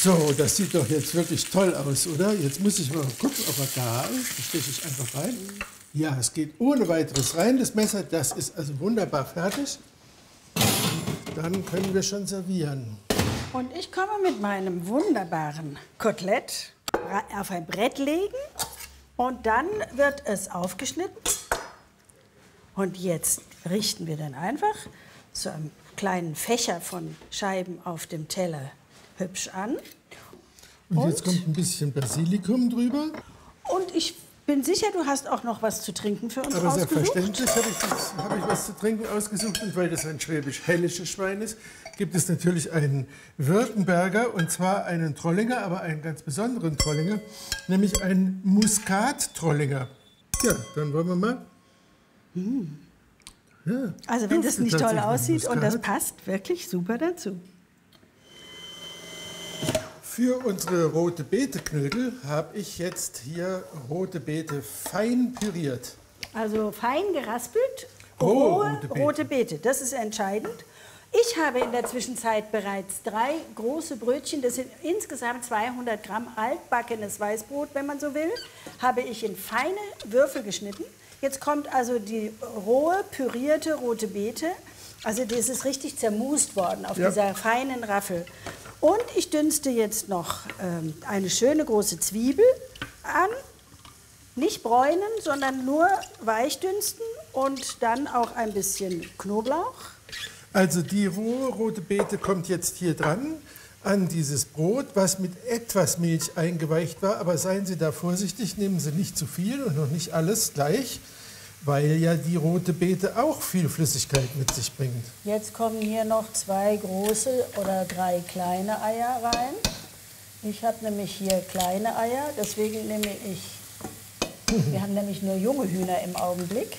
So, das sieht doch jetzt wirklich toll aus, oder? Jetzt muss ich mal gucken, ob er da ist. Da steche ich einfach rein. Ja, es geht ohne weiteres rein, das Messer. Das ist also wunderbar fertig. Dann können wir schon servieren. Und ich komme mit meinem wunderbaren Kotelett auf ein Brett legen. Und dann wird es aufgeschnitten. Und jetzt richten wir dann einfach so einen kleinen Fächer von Scheiben auf dem Teller hübsch an. Und jetzt kommt ein bisschen Basilikum drüber. Und ich bin sicher, du hast auch noch was zu trinken für uns Aber ausgesucht. selbstverständlich habe ich was zu trinken ausgesucht. Und weil das ein schwäbisch-hällisches Schwein ist, gibt es natürlich einen Württemberger, und zwar einen Trollinger, aber einen ganz besonderen Trollinger, nämlich einen Muskat-Trollinger. Ja, dann wollen wir mal. Ja, Also wenn das nicht toll aussieht Muskat. und das passt wirklich super dazu. Für unsere rote Beete-Knödel habe ich jetzt hier rote Beete fein püriert. Also fein geraspelt, rohe rote Beete, das ist entscheidend. Ich habe in der Zwischenzeit bereits 3 große Brötchen, das sind insgesamt 200 Gramm altbackenes Weißbrot, wenn man so will, habe ich in feine Würfel geschnitten. Jetzt kommt also die rohe, pürierte rote Beete. Also das ist richtig zermust worden auf dieser feinen Raffel. Und ich dünste jetzt noch eine schöne große Zwiebel an. Nicht bräunen, sondern nur weich dünsten und dann auch ein bisschen Knoblauch. Also die rohe rote Beete kommt jetzt hier dran an dieses Brot, was mit etwas Milch eingeweicht war. Aber seien Sie da vorsichtig, nehmen Sie nicht zu viel und noch nicht alles gleich, weil ja die rote Beete auch viel Flüssigkeit mit sich bringt. Jetzt kommen hier noch 2 große oder 3 kleine Eier rein. Ich habe nämlich hier kleine Eier, deswegen nehme ich, wir haben nämlich nur junge Hühner im Augenblick.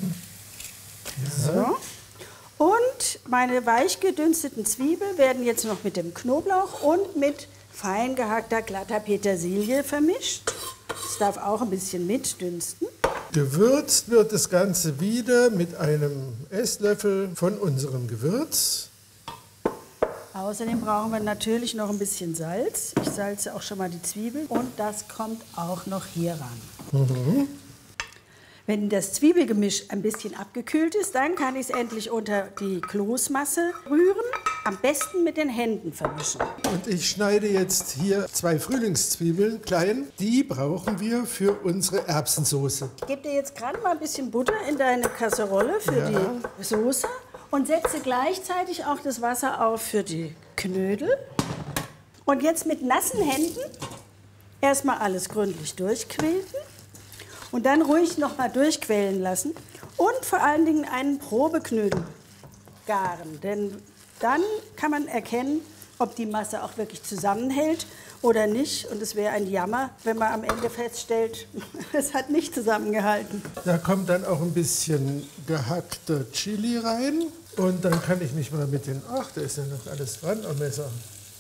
So. Und meine weich gedünsteten Zwiebeln werden jetzt noch mit dem Knoblauch und mit fein gehackter glatter Petersilie vermischt. Das darf auch ein bisschen mitdünsten. Gewürzt wird das Ganze wieder mit einem Esslöffel von unserem Gewürz. Außerdem brauchen wir natürlich noch ein bisschen Salz. Ich salze auch schon mal die Zwiebel und das kommt auch noch hier ran. Wenn das Zwiebelgemisch ein bisschen abgekühlt ist, dann kann ich es endlich unter die Kloßmasse rühren. Am besten mit den Händen vermischen. Und ich schneide jetzt hier 2 Frühlingszwiebeln klein. Die brauchen wir für unsere Erbsensoße. Ich gebe dir jetzt gerade mal ein bisschen Butter in deine Kasserolle für die Soße und setze gleichzeitig auch das Wasser auf für die Knödel. Und jetzt mit nassen Händen erstmal alles gründlich durchquilten. Und dann ruhig noch mal durchquellen lassen und vor allen Dingen einen Probeknödel garen. Denn dann kann man erkennen, ob die Masse auch wirklich zusammenhält oder nicht. Und es wäre ein Jammer, wenn man am Ende feststellt, es hat nicht zusammengehalten. Da kommt dann auch ein bisschen gehackter Chili rein. Und dann kann ich mich mal mit den, ach, da ist ja noch alles dran am Messer,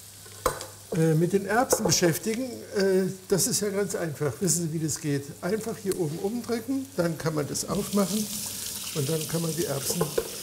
mit den Erbsen beschäftigen. Das ist ja ganz einfach. Wissen Sie, wie das geht? Einfach hier oben umdrücken, dann kann man das aufmachen und dann kann man die Erbsen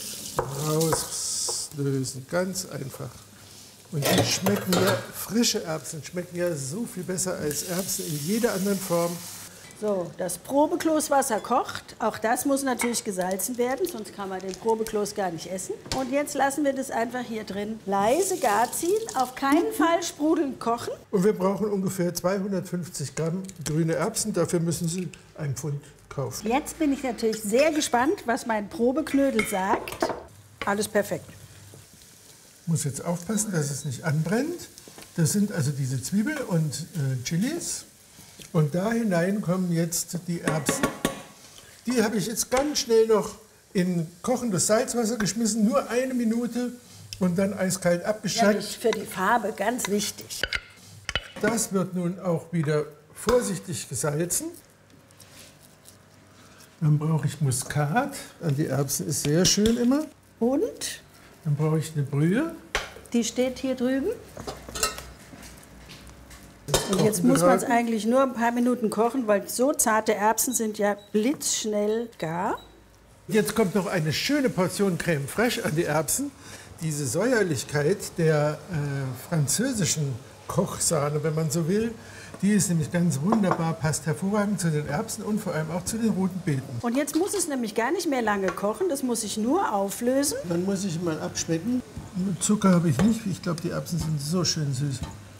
rauslösen. Ganz einfach. Und die schmecken ja, frische Erbsen schmecken ja so viel besser als Erbsen in jeder anderen Form. So, das Probekloßwasser kocht. Auch das muss natürlich gesalzen werden, sonst kann man den Probekloß gar nicht essen. Und jetzt lassen wir das einfach hier drin leise gar ziehen, auf keinen Fall sprudelnd kochen. Und wir brauchen ungefähr 250 Gramm grüne Erbsen. Dafür müssen Sie 1 Pfund kaufen. Jetzt bin ich natürlich sehr gespannt, was mein Probeknödel sagt. Alles perfekt. Ich muss jetzt aufpassen, dass es nicht anbrennt. Das sind also diese Zwiebel und Chilis. Und da hinein kommen jetzt die Erbsen. Die habe ich jetzt ganz schnell noch in kochendes Salzwasser geschmissen, nur 1 Minute und dann eiskalt abgeschreckt. Für die Farbe ganz wichtig. Das wird nun auch wieder vorsichtig gesalzen. Dann brauche ich Muskat. An die Erbsen ist sehr schön immer. Und? Dann brauche ich eine Brühe. Die steht hier drüben. Und jetzt muss man es eigentlich nur ein paar Minuten kochen, weil so zarte Erbsen sind ja blitzschnell gar. Jetzt kommt noch eine schöne Portion Crème fraîche an die Erbsen. Diese Säuerlichkeit der französischen Kochsahne, wenn man so will. Die ist nämlich ganz wunderbar, passt hervorragend zu den Erbsen und vor allem auch zu den roten Beeten. Und jetzt muss es nämlich gar nicht mehr lange kochen, das muss ich nur auflösen. Dann muss ich mal abschmecken. Zucker habe ich nicht, ich glaube, die Erbsen sind so schön süß.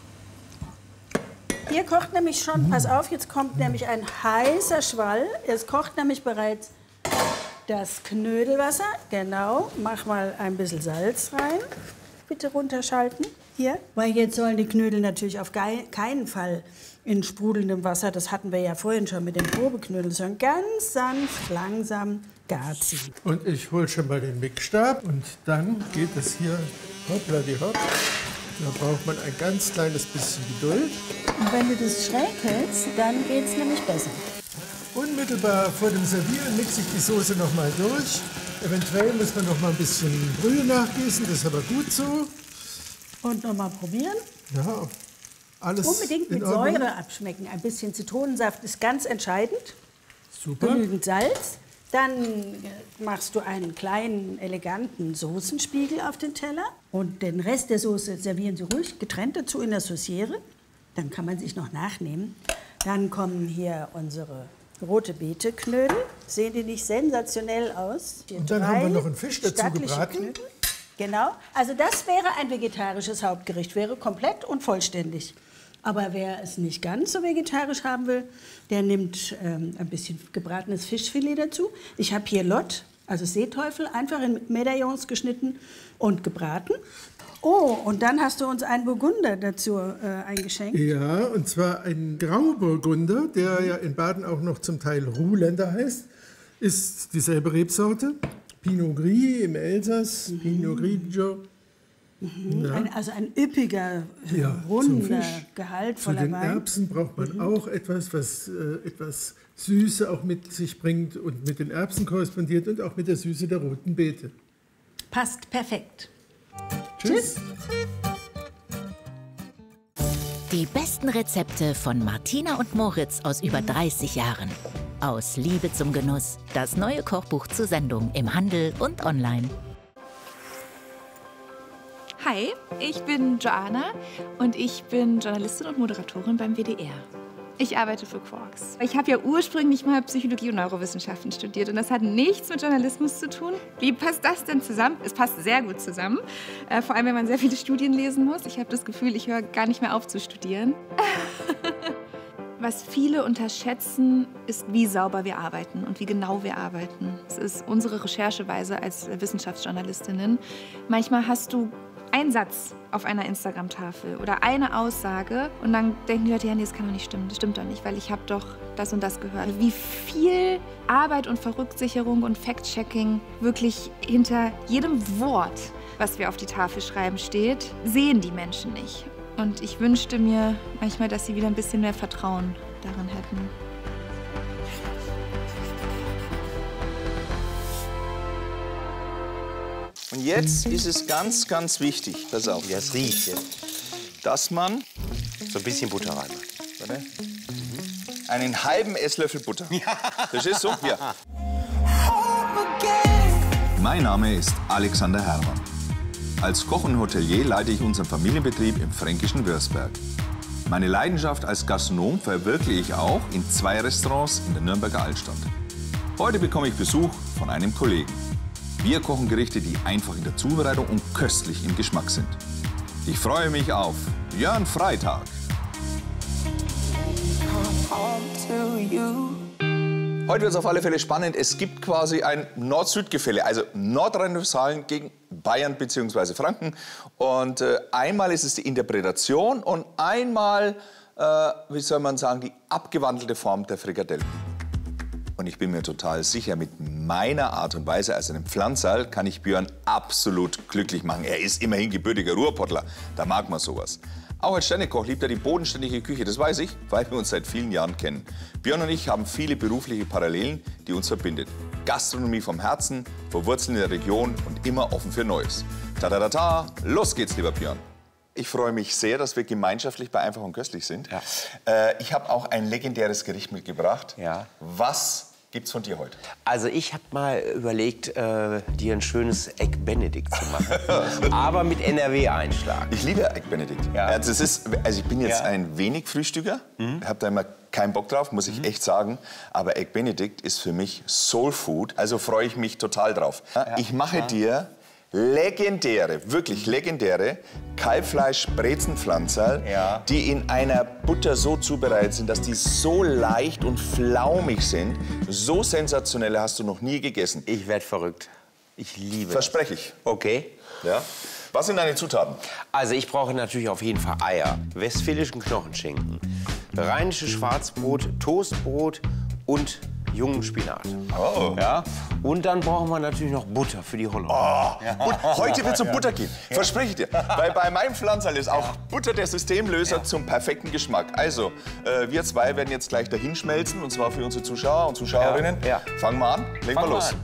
Hier kocht nämlich schon, pass auf, jetzt kommt nämlich ein heißer Schwall. Es kocht nämlich bereits das Knödelwasser. Genau, mach mal ein bisschen Salz rein. Bitte runterschalten. Hier, weil jetzt sollen die Knödel natürlich auf keinen Fall in sprudelndem Wasser, das hatten wir ja vorhin schon mit den Probeknödeln, sondern ganz sanft, langsam gar ziehen. Und ich hole schon mal den Mixstab und dann geht es hier hoppla die hopp. Da braucht man ein ganz kleines bisschen Geduld. Und wenn du das schräg hältst, dann geht es nämlich besser. Unmittelbar vor dem Servieren mixe ich die Soße noch mal durch. Eventuell muss man noch mal ein bisschen Brühe nachgießen, das ist aber gut so. Und noch mal probieren. Ja, alles unbedingt mit Säure abschmecken. Ein bisschen Zitronensaft ist ganz entscheidend. Super. Genügend Salz. Dann machst du einen kleinen, eleganten Soßenspiegel auf den Teller. Und den Rest der Soße servieren Sie ruhig getrennt dazu in der Sauciere. Dann kann man sich noch nachnehmen. Dann kommen hier unsere rote Beete-Knödel. Sehen die nicht sensationell aus? Hier und dann haben wir noch einen Fisch dazu gebraten. Knödel. Genau. Also das wäre ein vegetarisches Hauptgericht, wäre komplett und vollständig. Aber wer es nicht ganz so vegetarisch haben will, der nimmt ein bisschen gebratenes Fischfilet dazu. Ich habe hier Lott, also Seeteufel, einfach in Medaillons geschnitten und gebraten. Oh, und dann hast du uns einen Burgunder dazu eingeschenkt. Ja, und zwar ein Grauburgunder, der ja in Baden auch noch zum Teil Ruhländer heißt. Ist dieselbe Rebsorte. Pinot Gris im Elsass, Pinot Grigio. Ja. Also ein üppiger, ja, runder, gehaltvoller Wein. Zu den Wein. Erbsen braucht man auch etwas, was etwas Süße auch mit sich bringt und mit den Erbsen korrespondiert und auch mit der Süße der roten Beete. Passt perfekt. Tschüss. Die besten Rezepte von Martina und Moritz aus über 30 Jahren. Aus Liebe zum Genuss. Das neue Kochbuch zur Sendung im Handel und online. Hi, ich bin Joanna und ich bin Journalistin und Moderatorin beim WDR. Ich arbeite für Quarks. Ich habe ja ursprünglich mal Psychologie und Neurowissenschaften studiert und das hat nichts mit Journalismus zu tun. Wie passt das denn zusammen? Es passt sehr gut zusammen, vor allem wenn man sehr viele Studien lesen muss. Ich habe das Gefühl, ich höre gar nicht mehr auf zu studieren. Was viele unterschätzen, ist, wie sauber wir arbeiten und wie genau wir arbeiten. Das ist unsere Rechercheweise als Wissenschaftsjournalistinnen. Manchmal hast du einen Satz auf einer Instagram-Tafel oder eine Aussage und dann denken die Leute, ja, nee, das kann doch nicht stimmen. Das stimmt doch nicht, weil ich habe doch das und das gehört. Wie viel Arbeit und Verrücksicherung und Fact-Checking wirklich hinter jedem Wort, was wir auf die Tafel schreiben, steht, sehen die Menschen nicht. Und ich wünschte mir manchmal, dass sie wieder ein bisschen mehr Vertrauen darin hätten. Und jetzt ist es ganz, ganz wichtig, pass auf, Ja, es riecht jetzt. dass man So ein bisschen Butter rein. warte, einen halben Esslöffel Butter. Das ist so, ja. Mein Name ist Alexander Herrmann. Als Koch und Hotelier leite ich unseren Familienbetrieb im fränkischen Würzberg. Meine Leidenschaft als Gastronom verwirkliche ich auch in 2 Restaurants in der Nürnberger Altstadt. Heute bekomme ich Besuch von einem Kollegen. Wir kochen Gerichte, die einfach in der Zubereitung und köstlich im Geschmack sind. Ich freue mich auf Jörn Freitag. Heute wird es auf alle Fälle spannend. Es gibt quasi ein Nord-Süd-Gefälle, also Nordrhein-Westfalen gegen Bayern bzw. Franken. Und einmal ist es die Interpretation und einmal, wie soll man sagen, die abgewandelte Form der Frikadellen. Und ich bin mir total sicher, mit meiner Art und Weise als einem Pflanzerl kann ich Björn absolut glücklich machen. Er ist immerhin gebürtiger Ruhrpottler, da mag man sowas. Auch als Sternekoch liebt er die bodenständige Küche, das weiß ich, weil wir uns seit vielen Jahren kennen. Björn und ich haben viele berufliche Parallelen, die uns verbindet. Gastronomie vom Herzen, verwurzelt in der Region und immer offen für Neues. Ta-ta-ta-ta, los geht's, lieber Björn. Ich freue mich sehr, dass wir gemeinschaftlich bei Einfach und Köstlich sind. Ja. Ich habe auch ein legendäres Gericht mitgebracht, Ja. was gibt's von dir heute? Also ich habe mal überlegt, dir ein schönes Egg Benedict zu machen. Aber mit NRW-Einschlag. Ich liebe Egg Benedict. Ja. Also ich bin jetzt ein wenig Frühstücker, habe da immer keinen Bock drauf, muss ich echt sagen. Aber Egg Benedict ist für mich Soul Food, also freue ich mich total drauf. Ich mache dir legendäre, wirklich legendäre Kalbfleisch-Brezenpflanzerl, die in einer Butter so zubereitet sind, dass die so leicht und flaumig sind. So sensationelle hast du noch nie gegessen. Ich werde verrückt. Ich liebe Verspreche ich. Okay. Ja. Was sind deine Zutaten? Also ich brauche natürlich auf jeden Fall Eier, westfälischen Knochenschinken, rheinisches Schwarzbrot, Toastbrot und jungen Spinat. Oh. Ja? Und dann brauchen wir natürlich noch Butter für die Holland. Heute wird es um Butter gehen, verspreche ich dir. Weil bei meinem Pflanzerl ist auch Butter der Systemlöser zum perfekten Geschmack. Also, wir zwei werden jetzt gleich dahin schmelzen, und zwar für unsere Zuschauer und Zuschauerinnen. Fangen wir an, legen wir los.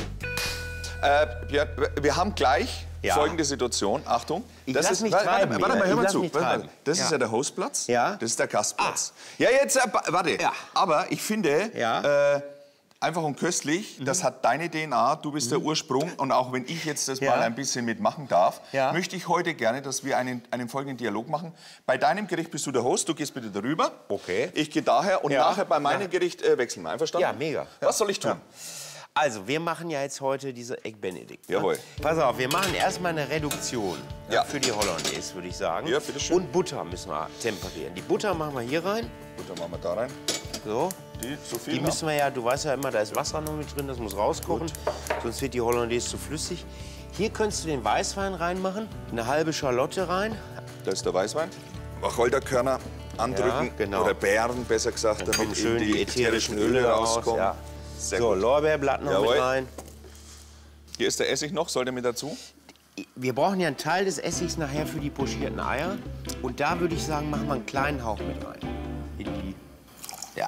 Björn, wir haben gleich folgende Situation. Achtung. Das ist nicht treiben. Warte mal, hör mal zu. Das Ja. ist ja der Hostplatz. Ja. Das ist der Gastplatz. Ja, jetzt, warte. Ja. Aber ich finde, einfach und köstlich, das hat deine DNA, du bist der Ursprung. Und auch wenn ich jetzt das mal ein bisschen mitmachen darf, möchte ich heute gerne, dass wir einen folgenden Dialog machen. Bei deinem Gericht bist du der Host, du gehst bitte darüber. Okay. Ich gehe daher und nachher bei meinem Gericht wechseln wir. Einverstanden? Ja, mega. Was soll ich tun? Also, wir machen ja jetzt heute diese Egg Benedict. Ne? Jawohl. Pass auf, wir machen erstmal eine Reduktion für die Hollandaise, würde ich sagen. Ja, bitteschön. Und Butter müssen wir temperieren. Die Butter machen wir hier rein. Butter machen wir da rein. So. So viel Die müssen wir ja, du weißt ja immer, da ist Wasser noch mit drin, das muss rauskochen. Sonst wird die Hollandaise zu flüssig. Hier könntest du den Weißwein reinmachen, eine halbe Schalotte rein. Da ist der Weißwein. Wacholderkörner andrücken, genau. oder Beeren, besser gesagt, Dann damit kommen schön die ätherischen Öle rauskommen. Ja. Sehr So, gut. Lorbeerblatt noch Jawohl. mit rein. Hier ist der Essig noch, soll der mit dazu? Wir brauchen ja einen Teil des Essigs nachher für die pochierten Eier. Und da würde ich sagen, machen wir einen kleinen Hauch mit rein. In die. Ja.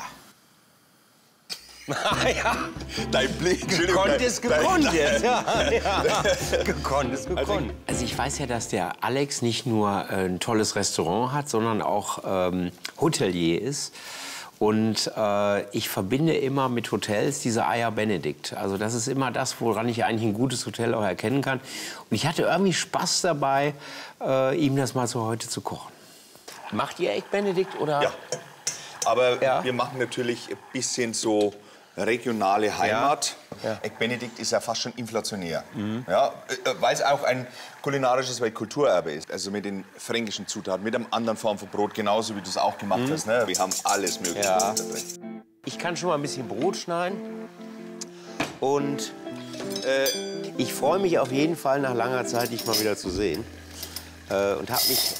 Ja. Dein Blick. Gekonnt ist gekonnt jetzt. Ja. Gekonnt ist gekonnt. Also ich weiß ja, dass der Alex nicht nur ein tolles Restaurant hat, sondern auch Hotelier ist. Und ich verbinde immer mit Hotels diese Eier Benedict. Also das ist immer das, woran ich eigentlich ein gutes Hotel auch erkennen kann. Und ich hatte irgendwie Spaß dabei, ihm das mal so heute zu kochen. Macht ihr Egg Benedict oder? Ja. Aber wir machen natürlich ein bisschen so regionale Heimat. Ja. Egg Benedict ist ja fast schon inflationär. Ja, weil es auch ein kulinarisches Weltkulturerbe ist. Also mit den fränkischen Zutaten, mit einer anderen Form von Brot, genauso wie du es auch gemacht hast. Ne? Wir haben alles Mögliche da drin. Ich kann schon mal ein bisschen Brot schneiden. Und ich freue mich auf jeden Fall, nach langer Zeit dich mal wieder zu sehen. Und habe mich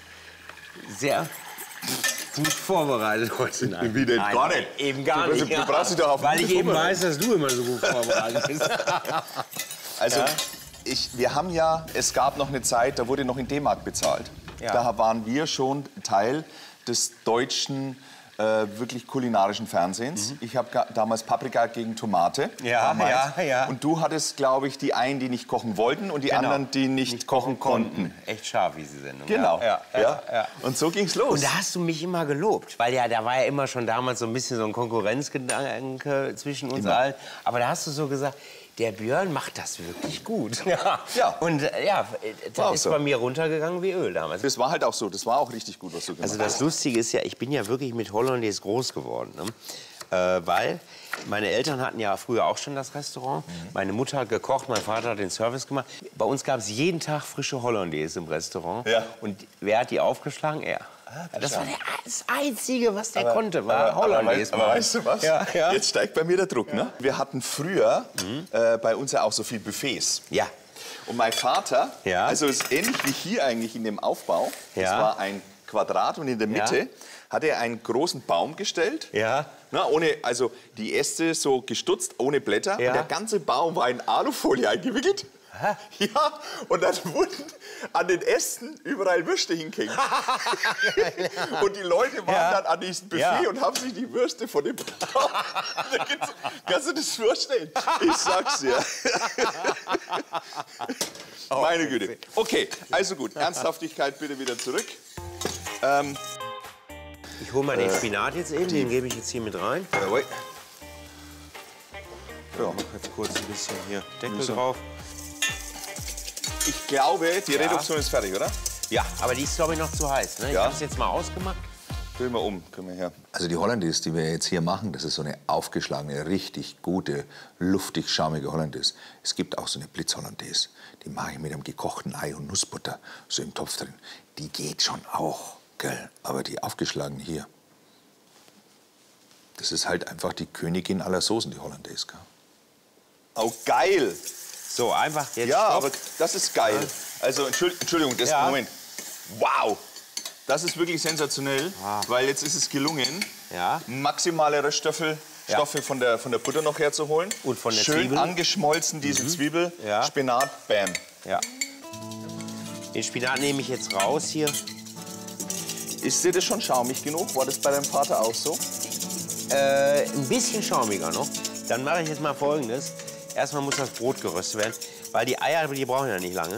sehr gut vorbereitet heute. Nein. Wie denn? Nein, Gar nicht. Eben gar Du nicht. brauchst dich doch auf Weil ich eben vorbereiten. weiß, dass du immer so gut vorbereitet bist. Also, wir haben ja, es gab noch eine Zeit, da wurde noch in D-Mark bezahlt. Ja. Da waren wir schon Teil des deutschen, wirklich kulinarischen Fernsehens. Ich habe damals Paprika gegen Tomate. Ja, damals. ja. Und du hattest, glaube ich, die einen, die nicht kochen wollten und die anderen, die nicht kochen konnten. Echt scharf, wie sie Sendung. Genau. Ja. Und so ging's los. Und da hast du mich immer gelobt, weil ja, da war ja immer schon damals so ein bisschen so ein Konkurrenzgedanke zwischen uns allen. Aber da hast du so gesagt, der Björn macht das wirklich gut. Ja. Und das ist so. bei mir runtergegangen wie Öl damals. Das war halt auch so. Das war auch richtig gut, was du gemacht Also hast. das Lustige ist ja, ich bin ja wirklich mit Hollandaise groß geworden. Ne? Weil meine Eltern hatten ja früher auch schon das Restaurant. Meine Mutter hat gekocht, mein Vater hat den Service gemacht. Bei uns gab es jeden Tag frische Hollandaise im Restaurant. Ja. Und wer hat die aufgeschlagen? Er. Das war das Einzige, was der konnte, war Hollandaise. Aber weißt du was? Ja. Jetzt steigt bei mir der Druck. Ne? Wir hatten früher bei uns ja auch so viel Buffets. Ja. Und mein Vater, Ja. also ist ähnlich wie hier eigentlich in dem Aufbau. Das Ja. war ein Quadrat und in der Mitte hat er einen großen Baum gestellt. Ja. Na, also die Äste so gestutzt, ohne Blätter. Ja. Und der ganze Baum war in Alufolie eingewickelt. Ja, und dann wurden an den Ästen überall Würste hingehängt. Und die Leute waren dann an diesem Buffet und haben sich die Würste von dem Baum... Kannst du das vorstellen? Ich sag's dir. Meine Güte. Okay, also gut. Ernsthaftigkeit bitte wieder zurück. Ich hole mal den Spinat jetzt eben, den gebe ich jetzt hier mit rein. Jawohl. Ja. Jetzt kurz ein bisschen hier Deckel drauf. Ich glaube, die Reduktion ist fertig, oder? Ja, aber die ist, glaube ich, noch zu heiß. Ne? Ich habe es jetzt mal ausgemacht. Drehen wir um, können wir her. Also die Hollandaise, die wir jetzt hier machen, das ist so eine aufgeschlagene, richtig gute, luftig schaumige Hollandaise. Es gibt auch so eine Blitz-Hollandaise. Die mache ich mit einem gekochten Ei und Nussbutter so im Topf drin. Die geht schon auch, gell? Aber die aufgeschlagene hier, das ist halt einfach die Königin aller Soßen, die Hollandaise, gell? Oh, geil! So, einfach jetzt. Ja, Stopp. aber das ist geil. Also, Entschuldigung, das Moment. Wow! Das ist wirklich sensationell, weil jetzt ist es gelungen, maximale Reststoffe von der Butter noch herzuholen. Und von der Schön Zwiebel. angeschmolzen, diese Zwiebel, Spinat, bam. Ja. Den Spinat nehme ich jetzt raus hier. Ist dir das schon schaumig genug? War das bei deinem Vater auch so? Ein bisschen schaumiger noch. Dann mache ich jetzt mal Folgendes. Erstmal muss das Brot geröstet werden, weil die Eier, die brauchen ja nicht lange.